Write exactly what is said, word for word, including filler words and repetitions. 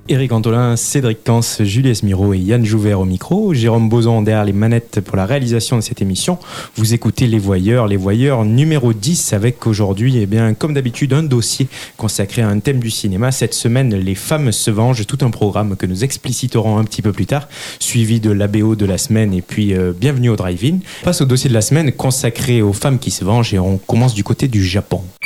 Éric Antolin, Cédric Cans, Juliette Miro et Yann Jouvert au micro. Jérôme Boson derrière les manettes pour la réalisation de cette émission. Vous écoutez Les Voyeurs, Les Voyeurs numéro dix avec aujourd'hui, eh bien, comme d'habitude, un dossier consacré à un thème du cinéma. Cette semaine, Les femmes se vengent, tout un programme que nous expliciterons un petit peu plus tard, suivi de l'A B O de la semaine et puis euh, bienvenue au Drive-In. On passe au dossier de la semaine consacré aux femmes qui se vengent et on commence du côté du Japon.